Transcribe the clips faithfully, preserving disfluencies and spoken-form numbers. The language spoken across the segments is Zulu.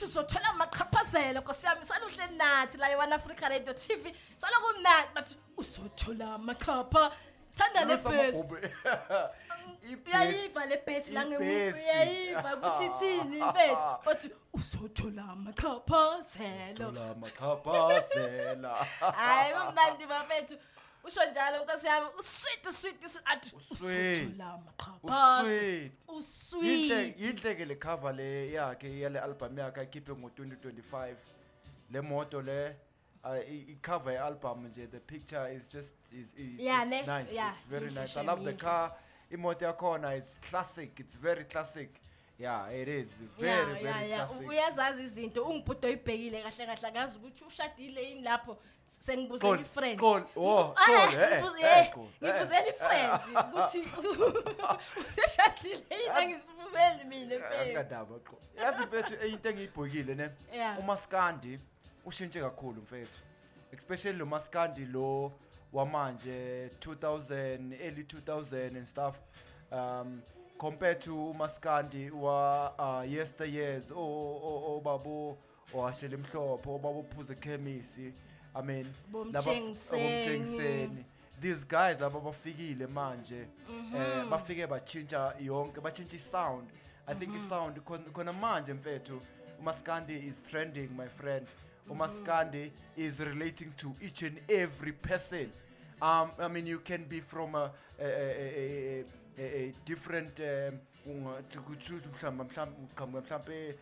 uthi uzothola amaqhaphazelo nkosiyami saluhle nathi la eWan Africa Radio T V solo kumnandi bathi uzothola amaqhapha thanda le bass uyayiva le bass la ngemuva uyayiva ukuthi ithini mfethu bathi uzothola amaqhaphazelo thola amaqhaphazela hayi kumnandi bafethu usho njalo nkosiyami usweet sweet athi uzothola amaqhapha usweet yinhle yinhle ke le cover le yakhe yale album yakhe ayikhiphe ngo twenty twenty-five le moto le I cover album nje the picture is just is, is yeah, it's ne? nice Yeah, it's very yinhle nice I shame, love the yinhle. car imoto yakhona is classic it's very classic yeah it is very yeah, very yeah, yeah. classic Uyazazi izinto ungibhudo oyibhekile kahle kahle akazi ukuthi ushadile yini lapho sengibuzela ifriend Call oh Ah, call eh ngibuze- eh, eh, call, eh. ngibuzela ifriend ukuthi useshadile yini angisibuzeli mina mfethu Akadaba qho yazi mfethu into engiyibhokile ne Yeah. uMaskandi ushintshe kakhulu mfethu especially lo Maskandi lo wamanje two thousand early two thousand and stuff um compared to uMaskandi wa uh, yesteryears o o babo owashela emhlophe obaba uphuze chemistry I mean Bomtshengiseni. these guys laba bafikile manje eh bafike bachinja yonke bachinja sound I think i sound khona manje mfethu uMaskandi is trending my friend uMaskandi is relating to each and every person um I mean you can be from a a a, a, a different um ukuthi mhlamba mhlamba mhlambe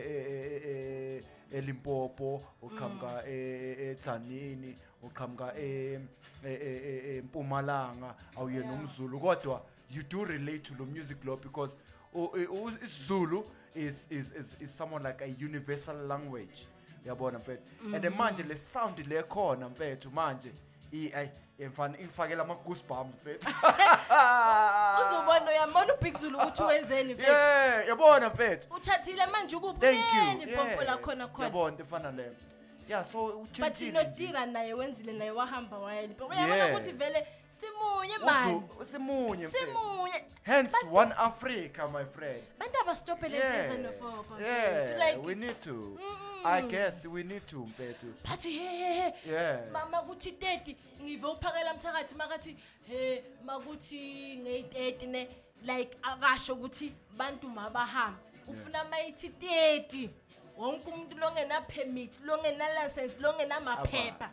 eLimpopo uqhamuka eTzanini uqhamuka eMpumalanga awuyena umZulu kodwa you do relate to the music law because isiZulu is is is is someone like a universal language yabona mfethu and manje le sound le khona mfethu manje i ay emfana ingifakela ama goosebumps mfethu uzobona uyambona uBigzulu ukuthi wenzeni mfethu yeah yabona mfethu uthathile manje thank ukubuyeni you ipompo la khona khona yabona efana le yeah so but uchintile inotira naye wenzile naye wahamba wayeni uyabona Yeah. ukuthi vele simunye manje simunye mfethu simunye hence one Africa my friend bantu abastopele yeah phezulu nofopa yeah we need to I guess we need to mfethu but he yeah mama kuthi thirty ngive uphakela mthakathi makathi he makuthi nge-thirty ne like akasho ukuthi bantu mabahamba ufuna mayithi thirty wonke umuntu longena permit longena license longena maphepha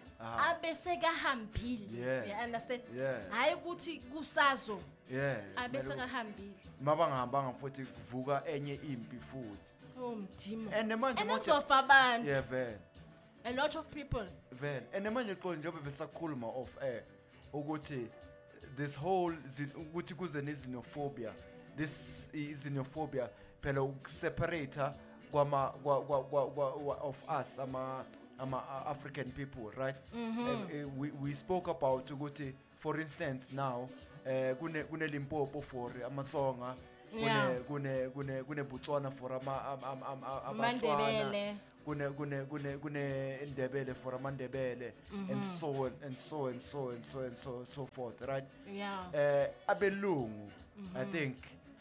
abe sekahambile Yeah. you understand Yeah. hayi ukuthi kusazo yeah abe sekahambile mabangahambanga futhi kuvuka enye impi futhi oh mdimo and manje and manje of abantu yeah vele a lot of people vele and manje qo njengoba besakhuluma of air ukuthi this whole zin- ukuthi kuze nezinophobia this xenophobia phela ukuseparator kwama kwa kwa kwa- kwa- of us ama ama uh, African people right Mhm. and, uh, we we spoke about ukuthi for instance now eh kune kune Limpopo for amaTsonga Yeah. kune kune kune kune Botswana for ama ama ama ama Mandebele. kune kune kune kune Ndebele for amandebele and so on and so and so and so and so so forth right yeah eh abelungu I think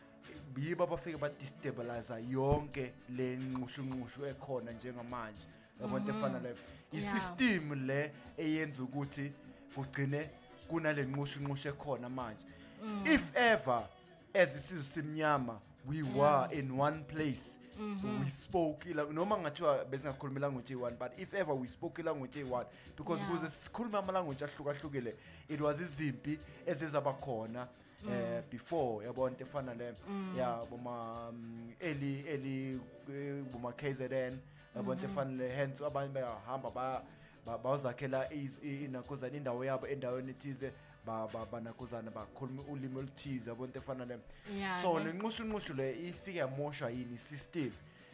yibo abafike ba destabilize yonke le nqushunqushu ekhona njengamanje yabona efana le Yeah. isystem le eyenza ukuthi kugcine kunale nqushunqushu ekhona manje if ever as isizwe simnyama we were in one place we spoke ila noma ngathiwa besingakhuluma language one but if ever we spoke language one because Yeah. kuze sikhuluma ama language ahlukahlukile it was izimpi ezizaba khona eh before yabona efana le ya boma um, eli eli eh, boma K Z N yabona efana le hence abantu bayahamba ba ba- bazakhela inakozana indawo yabo endaweni ethize ba ba- banakozana bakhuluma ulimi oluthize yabona efana le Yeah, so ne? lenqushunqushu le ifike yamosha yini system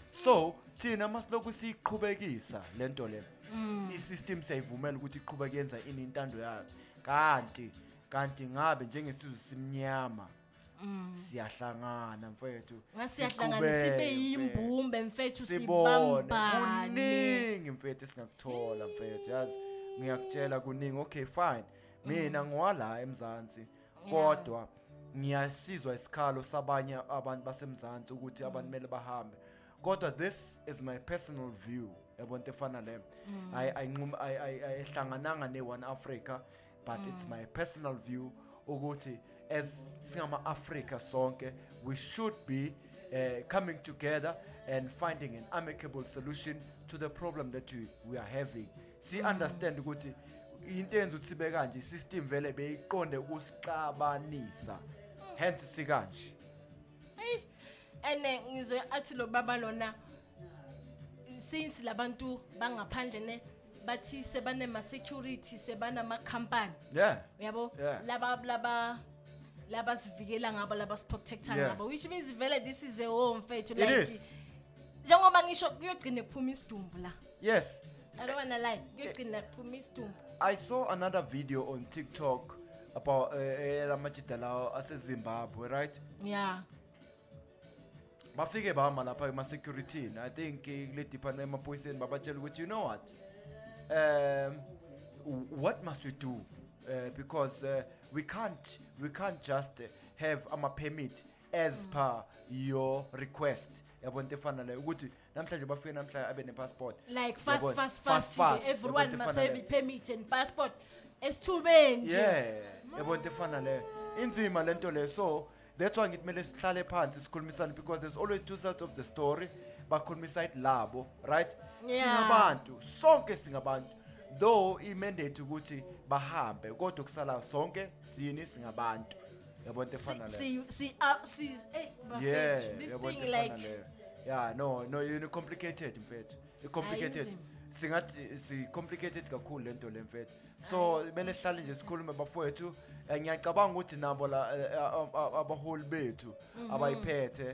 so thina masiloku siqhubekisa lento le isystem sayivumela ukuthi iqhubeke yenza ini intando yayo kanti kanti ngabe njengesizwe simnyama siyahlangana mfethu ngasiyahlangana sibe siqhubeke, yimbumbe mfethu sibone sibambane kuningi mfethu singakuthola mfethu yazi ngiyakutshela kuningi okay fine mina ngwala eMzansi kodwa ngiyasizwa isikhalo sabanye abantu baseMzansi ukuthi abantu mele bahambe kodwa this is my personal view yabona efana le I I nqum- I I I ehlangananga ne One Africa but it's my personal view ukuthi as singama Africa sonke we should be uh, coming together and finding an amicable solution to the problem that we, we are having. Si understand ukuthi into enza ukuthi sibe kanje system vele beyiqonde ukusixabanisa. Hence sikanje. Hey, ene ngizwe athi lo baba lona since labantu bangaphandle ne bathi sebane ma security sebana ma company Yeah. uyabo Yeah. laba laba laba sivikela ngabo laba protector Yeah. ngabo which means vele this is a home mfethu It like is. njengoba ngisho kuyogcina kuphuma isidumbu la Yes. I don't wanna lie kuyogcina kuphuma isidumbu. I saw another video on TikTok about la majida lawo aseZimbabwe, right? Yeah. Bafike bahamba lapha ema security. I think le department emaphoyiseni babatshela ukuthi you know what? Um what must we do? Uh, because uh, we can't we can't just uh, have ama permit as mm. per your request. Yabona efana le ukuthi namhlanje bafike namhlanje abe ne passport. Like fast Yabona, fast fast, fast, nje, everyone yabona must efana have le. a permit and passport esithubeni nje. Yeah, yabona efana le. Inzima lento le so that's why ngitmele sihlale phansi sikhulumisane because there's always two sides of the story. Bakhulumisa it labo, right? Yeah. Singabantu, sonke singabantu. Though I mandate ukuthi bahambe kodwa kusala sonke sini singabantu. Yabona efana le. See see uh, see hey Yeah, Bafethu, this yabona thing efana like le. Yeah, no, no, you complicated mfethu. You complicated. Ayinzima. Singathi si complicated kakhulu lento le mfethu. So bele sihlale nje sikhulume bafowethu. Eh, ngiyacabanga ukuthi nabo la eh, a- a- abaholi bethu abayiphethe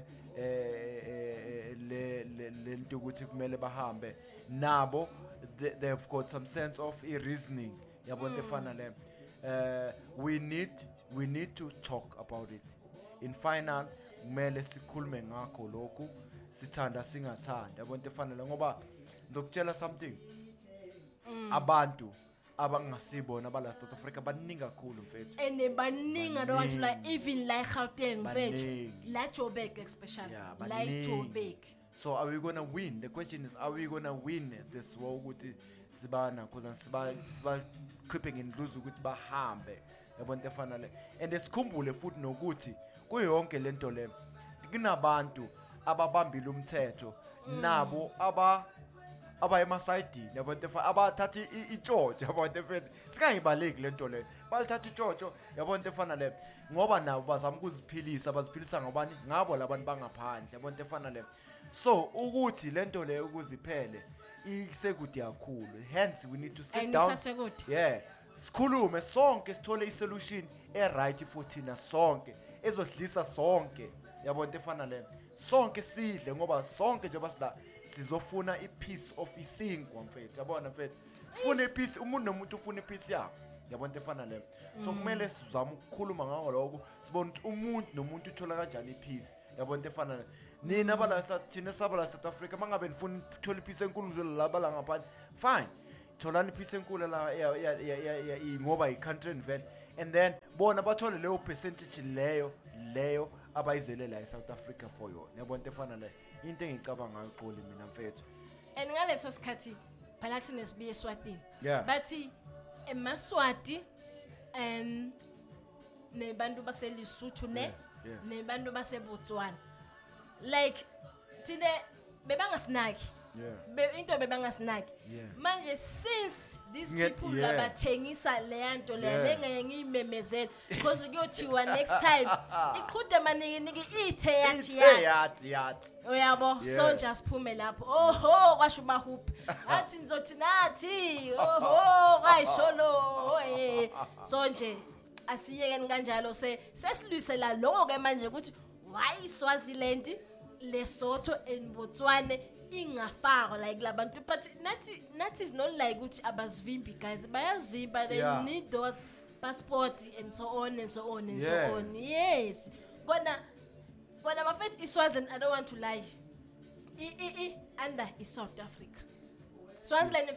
eh le le lento ukuthi kumele bahambe nabo they- they've got some sense of a reasoning yabona efana le. Uh, we need we need to talk about it. In final kumele sikhulume ngakho lokhu sithanda singathanda yabona efana le ngoba ngizokutshela something abantu abangasibona bala South Africa baningi kakhulu mfethu. ene baningi I don't want to like Baningi. even like Gauteng mfethu Baningi. la Joburg especially Yeah, like baningi. Joburg. So are we gonna win? The question is, are we gonna win this war ukuthi sibana kuza siba siba creeping in lose ukuthi bahambe yabona efana le. And esikhumbule futhi nokuthi kuyonke lento le kunabantu ababambile umthetho nabo aba aba emasayidini yabona efana abathatha ichocho yabona efana singayibaleki lento le balithatha ichocho yabona efana le ngoba nabo bazama ukuziphilisa baziphilisa ngobani ngabo labantu bangaphandle yabona efana le. So ukuthi lento le ukuziphele isekude kakhulu hence we need to sit down Ayisasekude. yeah sikhulume sonke sithole isolution e right for thina sonke ezodlisa sonke yabona efana le sonke sidle ngoba sonke nje basila sizofuna i piece of isinkwa mfethu yabona mfethu sifuna i piece umuntu nomuntu ufuna i piece yakhe yabona efana le. So kumele sizame ukukhuluma ngako lokho sibone ukuthi umuntu nomuntu uthola kanjani i piece yabona efana le. Nina bala thina sabala South Africa mangabe nifuna ukuthola iphisi enkulu la bala ngaphandle fine tholani iphisi enkulu la ya ya ya ya ngoba i country vele and then bona bathole leyo percentage leyo leyo abayizelela e South Africa for yona yabona efana le into engicabanga ngayiqoli mina mfethu. And ngaleso sikhathi phela thina sibiye eSwatini Yeah. bathi emaswati um nebantu baseLesotho ne Yeah, yeah. nebantu baseBotswana like thina bebangasinaki Yeah. be into bebangasinaki Yeah. manje since these Nge- people yeah. labathengisa leyanto le Yeah. lengeke ngiyimemezela because kuyothiwa next time iqhude maningi niki ithe yathi yathi yathi yathi uyabo Yeah. so nje asiphume lapho oho kwasho bahuphi athi nizothi nathi oho kayisholo eh so nje asiyekeni kanjalo se sesilwisela lokho ke manje ukuthi why Swaziland Lesotho and Botswana ingafakwa like labantu but nathi nathi is not like ukuthi abazivimbi guys bayazivimba they Yeah. need those passport and so on and so on and Yeah. so on yes kona kona bafethu iSwaziland I don't want to lie I I I under is South Africa Swaziland mfethu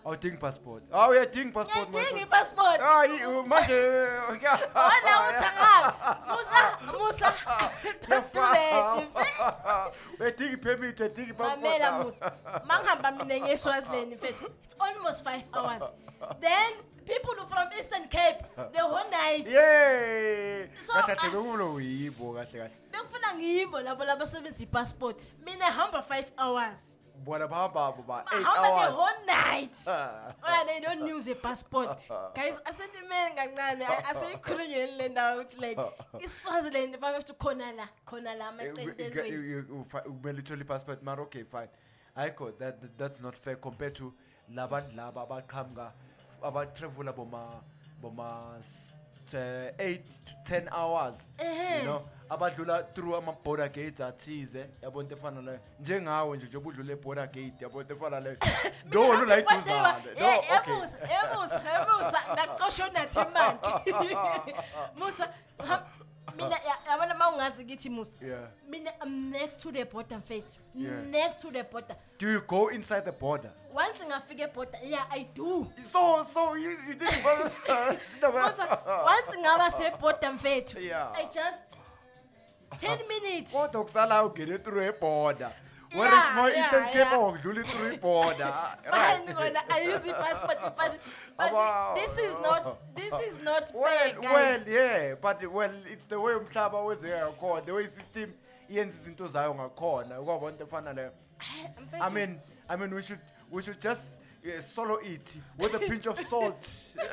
awudingi passport ah uyadinga passport ngiyadinga i-passport hayi manje wona uthangala musa musa tatuleti uyadinga i-permit uyadinga i-passport mamela musa mangihamba mina ngeSwaziland mfethu it's almost five hours then people from Eastern Cape the whole night yeah So, kahle as- bekulo uyibo kahle kahle bekufuna ngiyimbo labo labasebenzisa i-passport mina hamba five hours bona bahamba ba eight hamba the hours whole night oh they don't use a passport guys asentimeni kancane aseyikhulunyweni le ndawo ukuthi like iSwaziland bafethu khona la khona la amacentelweni kumele uthole i-passport mara okay fine ayikho that that- that's not fair compared to labantu laba abaqhamuka abatravel boma boma s- t- eight to ten hours Ehhe. you know abadlula through ama border gates athize yabona into efana le njengawe nje njengoba udlula e-border gate yabona into efana le no la iduzane no okay emusa emusa emusa ndaxoshwa nathi manje musa ha- mina ya- yabona mawungazi ngithi musa yeah mina I'm next to the border mfethu Yeah. next to the border do you go inside the border once ngafika eborder yeah I do so so you you didn't musa once ngaba seborder mfethu Yeah. I just ten minutes kodwa kusala ugene through e-border Yeah, whereas more yeah, Eastern Cape yeah. awudluli through i-border fine ngona I use the passport the passport but Wow. this is not this is not fair well guys well yeah but well it's the way umhlaba wenzeka ngakhona the way system yenza izinto zayo ngakhona ukwabona into efana leyo I mean I mean we should we should just uh, swallow it with a pinch of salt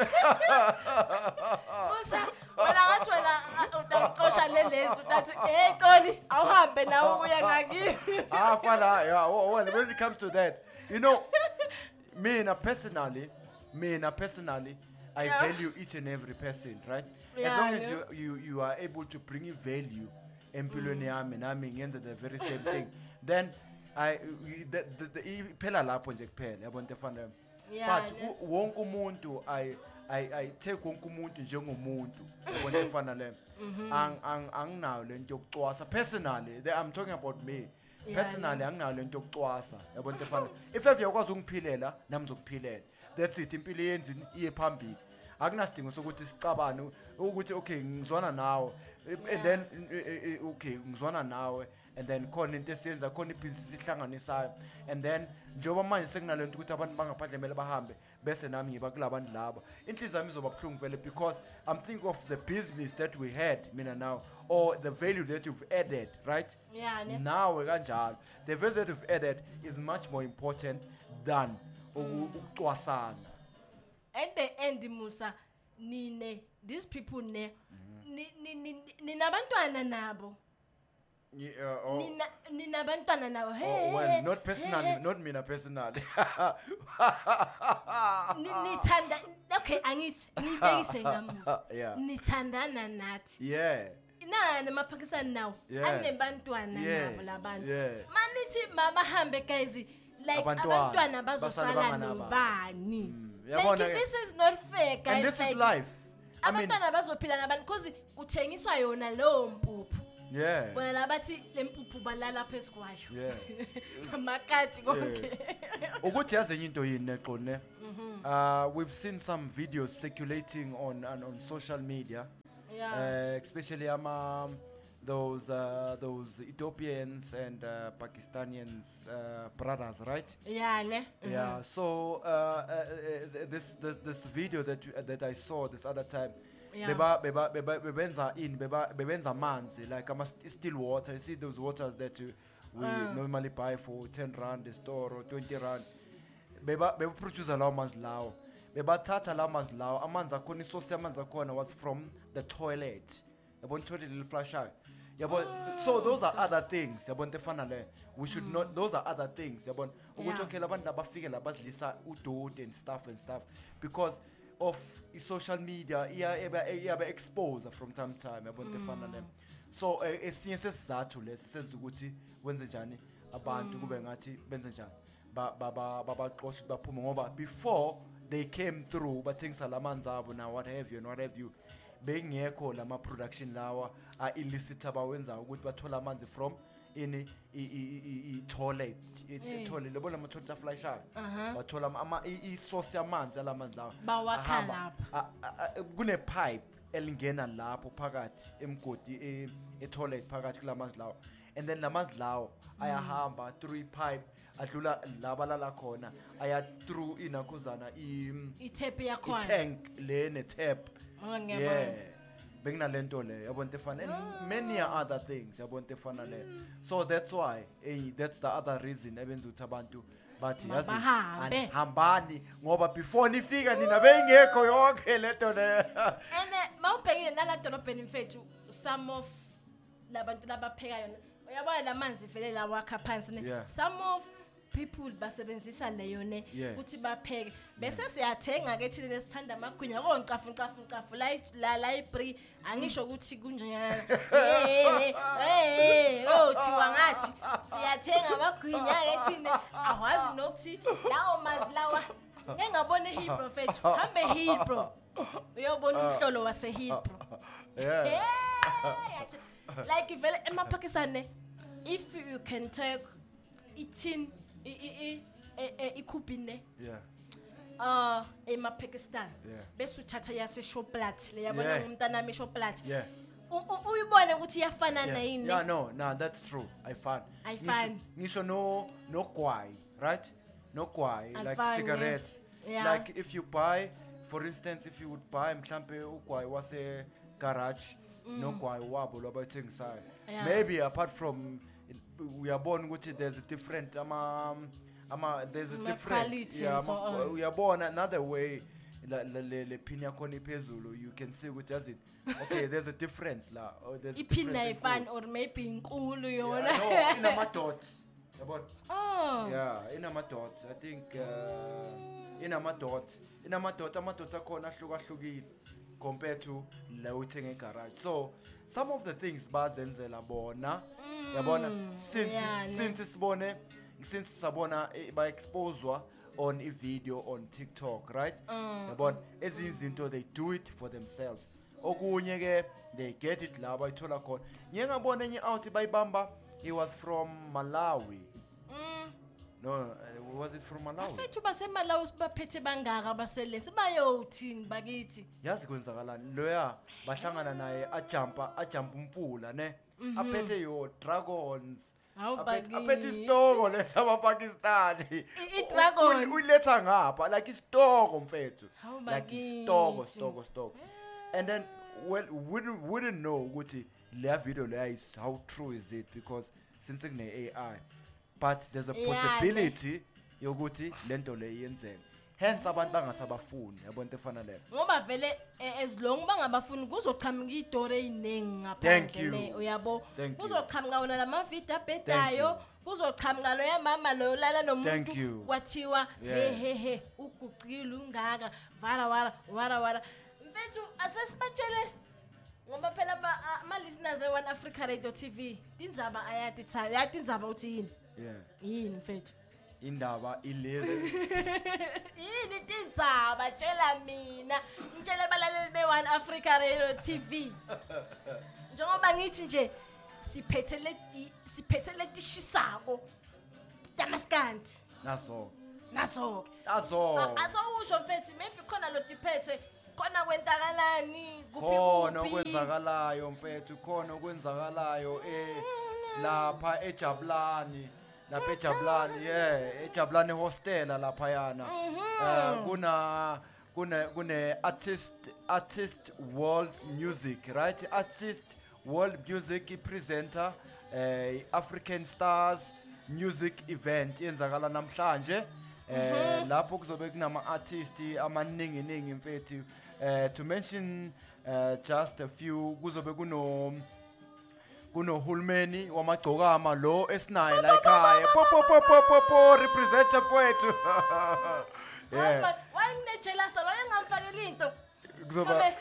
Musa wena ngathi wena utaqosha lelezo uthi hey Xoli awuhambe nawe ubuya ngakini ah fala yeah well well, when it comes to that you know me personally me personally I Yeah. value each and every person right Yeah, as long as yeah. you, you you are able to bring in value empilweni yami nami ngenza the very same thing then I the the, the iphela lapho nje kuphela yabona into efana leyo. Yeah, But yeah. u- wonke umuntu I I I take wonke umuntu njengomuntu yabona into efana leyo. ang ang anginayo lento yokucwasa personally the- I'm talking about me Yeah, personally anginayo lento yokucwasa yabona into efana if ever yakwazi ukuphilela nami ngizokuphilela that's it impilo yenzi iye phambili akunasidingo sokuthi sicabane ukuthi okay ngizwana nawe and then eh, eh, eh, okay ngizwana nawe and then khona into esiyenza khona ibhizinisi sihlanganisayo and then njengoba manje sekunalento ukuthi abantu bangaphandle kumele bahambe bese nami ngiba kulabantu laba inhliziyo yami izoba buhlungu vele because I'm thinking of the business that we had mina now or the value that you've added right yeah ne nawe kanjalo the value that you've added is much more important than uku- ukucwasana at the end Musa nine these people ne ni- ni- ni- ninabantwana nabo Yeah, oh, nina ninabantwana nabo oh, hey well, not personally, not mina personally. Ni- nithanda okay angithi ngibekise ngamusa Yeah. nithandana nathi Yeah. nana amaPakistan nawo Yeah. anebantwana Yeah. nabo labantu Yeah. manithi mama hambe guys like Abantwana. abantwana Basale bazosala banganaba. nobani Mm, like yabona ke- this is not fair guys And this like, is life. I mean, abantwana bazophila nabani because kuthengiswa yona leyo mpuphu yeah. bona labathi lempuphu balala phezu kwayo Yeah. amakati konke Ukuthi yazi enye into yini neqone. Uh we've seen some videos circulating on on, on social media. yeah Uh, especially ama those uh, those Ethiopians and uh, Pakistanians uh, brothers, right? yeah ne Yeah. So uh, uh, uh, this, this this video that you- that I saw this other time, Yeah. beba beba beba bebenza in beba bebenza manzi like ama st- still water. You see those waters that you, we Ah. normally buy for ten rand the store or twenty rand. Beba beba produce lawo manzi lawo. Beba tata lawo manzi lawo. Amanzi akhona isource yamanzi akhona was from the toilet. Yabona toilet little flush out. Yabona so those are other things. Yabona tefana le. We should not those are other things. Yabona ukuthi Yeah. okay labantu abafike labadlisa udoti and stuff and stuff because of i- social media iyabe iyabe expose from time to time yabona tefana le. So eh, esinye sesizathu lesi senza ukuthi wenze njani abantu kube ngathi benze njani ba ba ba babaqosha baphume ngoba before they came through bathengisa lamanzi abo na what have you and what have you bengekho lama production lawa a illicit abawenza ukuthi bathola amanzi from ini i i i i toilet i toilet lobona ama toilet aflyshayo bathola ama i source yamanzi alamanzi lawa bawakha lapha kune pipe elingena lapho phakathi emgodi e toilet phakathi kulamanzi lawo and then lamanzi lawo ayahamba through pipe adlula labalala khona aya through inakhuzana i i tap yakhona i tank le ne tap yeah bekunalento le yabona efana and many other things yabona efana le so that's why eh that's the other reason ebenza ukuthi abantu bathi yazi hambani ngoba before nifika nina beyingekho yonke lento le ene mawubhekile nala dolobheni mfethu some of labantu labapheka yona uyabona lamanzi vele la wakha phansi some of people basebenzisa leyo ne ukuthi bapheke bese siyathenga ke thina lesithanda amagwinya koncafu ncafu ncafu la library angisho ukuthi kunjena eh eh oh thiwa ngathi siyathenga amagwinya ke thina awazi nokuthi lawo mazi lawa ngeke ngabone Hebrew fethu hambe Hebrew uyobona umhlolo wase Hebrew yeah like vele emapakistan if you can take eating I I I ikubine yeah uh eMapakistan bese uthatha yase Shoprite le yabona ngumntana mi Shoprite yeah uyibone ukuthi iyafana na yini yeah no no that's true I find I find ngisho no no gwai right no gwai like cigarettes yeah. Like if you buy for instance if you would buy mhlambe ugwai wase garage mm. no gwai wabo lobathengisayo yeah. Maybe apart from we are born ukuthi there's a different ama ama there's a Ma different yeah so we are born another way la le le pin yakho iphezulu you can see ukuthi as it okay there's a difference la or there's ipin ayifani or maybe inkulu yona no inama dots yabona oh yeah inama dots I think uh, inama dots inama dots ama dots akhona ahlukahlukile compared to la uthenga egarage so some of the things bazenzela bona mm, yabona since yeah, since sibone since sabona ba exposewa on a video on TikTok right mm, yabona ezizinto they do it for themselves okunye ke they get it la bayithola khona ngeke ngabona enye out bayibamba he was from Malawi mm. no uh, was it from Malawi afethu baseMalawi sibaphethe bangaka baselensi bayothini bakithi yazi kwenzakalani loya bahlangana naye ajumpa ajumpa umfula ne aphethe yo dragons aphethe istoko lesaba Pakistan I dragon uyiletha ngapha like istoko mfethu like istoko stoko stoko and then well wouldn't wouldn't know ukuthi le video le is how true is it because since kune A I but there's a possibility yokuthi lento le yenzeke hence abantu bangasabafuni yabona efana leyo ngoba vele as long bangabafuni kuzoqhamuka idore eziningi ngaphandle uyabo kuzoqhamuka wona lama video abhedayo kuzoqhamuka lo yamama lo lala nomuntu kwathiwa he he he uguqile ungaka vara vara vara vara mfethu asesibatshele ngoba phela ama listeners e One Africa Radio T V tindzaba ayati tsa yathi indzaba uthi yini yeah yini mfethu indaba ilezi yini tindzaba tshela mina ngitshele balaleli be One Africa Radio T V njengoba ngithi nje siphethe leti siphethe letishisako tamaskandi naso naso naso asawusho mfethu maybe khona lo tiphethe khona kwenzakalani kuphi kuphi khona kwenzakalayo mfethu khona kwenzakalayo eh lapha eJabulani lapha eJabulani yeah eJabulani hostela lapha yana uh, kuna kuna kuna artist artist world music right artist world music presenter uh, African Stars music event yenzakala namhlanje eh lapho kuzobe kunama artists amaningi ningi mfethu uh, to mention uh, just a few kuzobe kuno kuno Hulmeni wamagcokama lo esinaye la ekhaya po po po po po po representative kwethu yeah wayine jealous lo engamfakela into kuzoba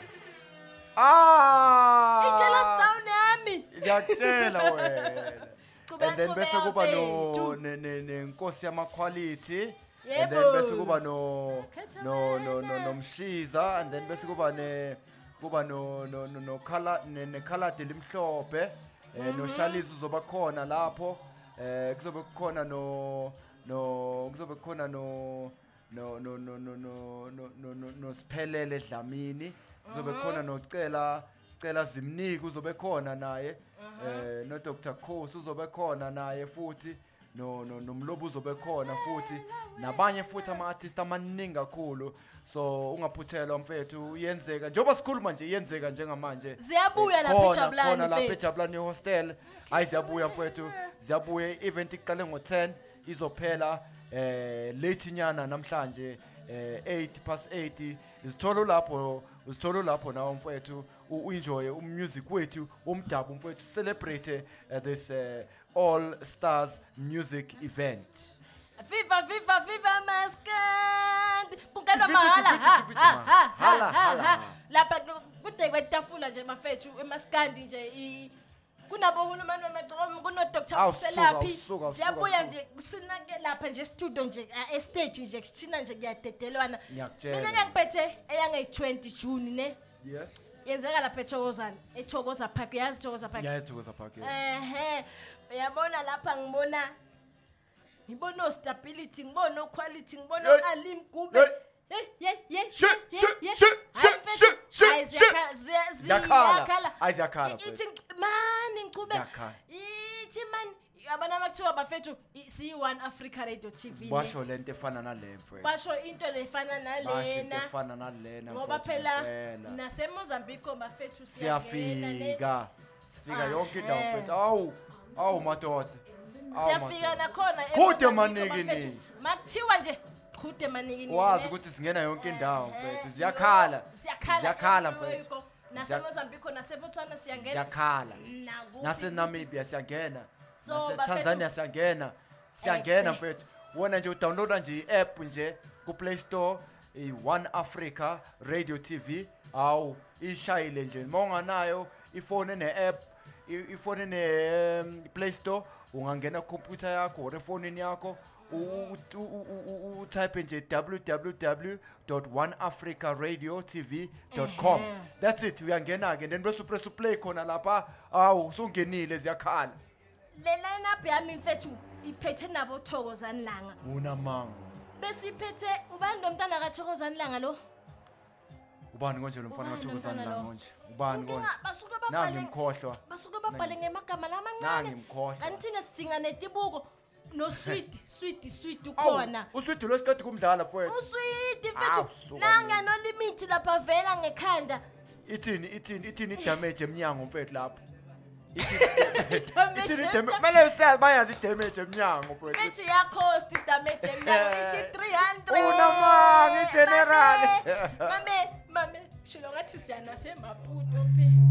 ah ijealous down yami ngiyakutshela wena and then bese kuba no ne nenkosi yama quality and then bese kuba no no no no nomshiza and then bese kuba ne kuba no no no color ne color elimhlophe eh no Shalizi uzoba khona lapho eh kuzobe kukhona no no kuzobe kukhona no no no no no no no no no Siphelele Dlamini kuzobe khona nocela cela Zimniki uzobe khona naye eh no Doctor Khosi uzobe khona naye futhi no no nomlobo uzobe khona futhi nabanye futhi ama artists amaningi kakhulu so ungaphuthelwa mfethu uyenzeka njoba sikhuluma nje iyenzeka njengamanje ziyabuya lapha eJabulani khona lapha eJabulani hostel hayi ziyabuya mfethu ziyabuya event iqale ngo ten izophela eh late nyana namhlanje eh eight past eight izitholo lapho uzitholo lapho nawo mfethu uenjoy umusic wethu umdabu mfethu celebrate uh, this uh, all stars music event. Viva viva viva Maskandi bungela mahala ha ha ha lapha kude kwetafula nje mafethu eMaskandi nje kunabo uhulumani wemaqom kuno Doctor Selaphi siyabuya nje sinake lapha nje studio nje e stage nje kuthina nje kuyadedelwana mina ngiyaphethe eyange twenty June ne yeah yenzeka lapha eThokozani eThokoza Park yazi Thokoza Park yeah eThokoza Park ehe uyabona lapha ngibona ngibona stability ngibona quality ngibona Alim Gube hey hey hey ziyakhala ayiziyakhala ithi mani ngicube ithi mani abana bakuthiwa bafethu si one Africa Radio T V basho lento efana nale mfowethu basho into lefana nalena efana nalena ngoba phela nase Mozambique bafethu siyafika sifika yonke indawo mfethu awu awu madoda siyafika nakhona kude manikini makuthiwa nje kude manikini wazi ukuthi singena yonke indawo mfethu ziyakhala ziyakhala mfethu nase Mozambique nase Botswana siyangena ziyakhala nase Namibia siyangena nase Tanzania siyangena siyangena mfethu wona nje udownloada nje i-app nje ku Play Store i One Africa Radio T V awu ishayile nje monganayo ifone ne-app ifone ne Play Store ungangena computer yakho or efonini yakho u type nje w w w dot one africa radio t v dot com that's it uyangena ke then bese press play khona lapha awu usungenile ziyakhala le line up yami mfethu iphethe nabo Thokozani Langa unamango bese iphethe ubani nomntana kaThokozani Langa lo ubani konje lo mfana kaThokozani Langa nje ubani konje basuka babhale ngimkhohlwa basuka babhale ngemagama lamancane nangi ngimkhohlwa kanti thina sidinga netibuko no sweet sweet sweet ukhona usweet lo siqede kumdlala mfowethu usweet mfethu nanga no limit lapha vela ngekhanda ithini ithini ithini damage emnyango mfethu lapha damage mele usazi bayazi damage emnyango mfethu mfethu ya cost damage emnyango ithi three hundred unamanga general mame mame shilo ngathi siyana seMaputo phe